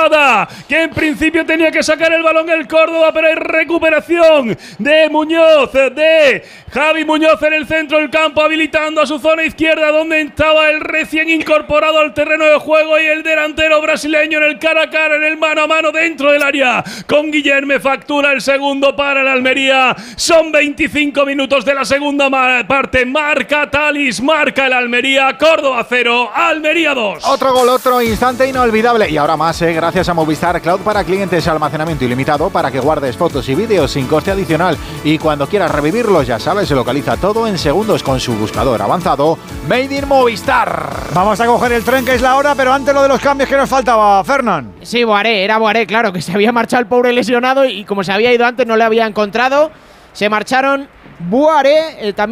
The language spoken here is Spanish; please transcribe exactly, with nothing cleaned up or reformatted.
jugada que en principio tenía que sacar el balón el Córdoba, pero hay recuperación de Muñoz, de Javi Muñoz en el centro del campo, habilitando a su zona izquierda donde estaba el recién incorporado al terreno de juego y el delantero brasileño en el cara a cara, en el mano a mano dentro del área con Guillerme. Factura el segundo para el Almería. Son veinticinco minutos de la segunda parte. Marca Talis, marca el Almería. Córdoba cero, Almería dos. Otro gol, otro instante inolvidable. Y ahora más, eh, gracias a Movistar Cloud para clientes, almacenamiento ilimitado para que guardes fotos y vídeos sin coste adicional. Y cuando quieras revivirlos, ya sabes, se localiza todo en segundos con su buscador avanzado Made in Movistar. Vamos a coger el tren, que es la hora, pero antes lo de los cambios que nos faltaba, Fernán. Sí, Boaré, era Boaré, claro, que se había marchado el pobre lesionado y como se había ido antes no le había encontrado. Se marcharon Boaré, eh, también